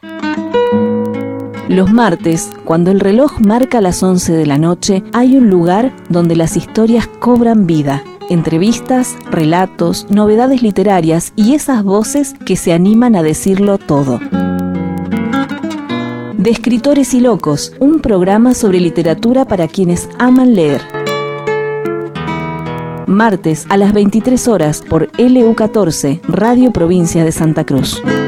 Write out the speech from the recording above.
Los martes, cuando el reloj marca las 11 de la noche, hay un lugar donde las historias cobran vida. Entrevistas, relatos, novedades literarias y esas voces que se animan a decirlo todo. De Escritores y Locos, un programa sobre literatura para quienes aman leer. Martes a las 23 horas por LU14, Radio Provincia de Santa Cruz.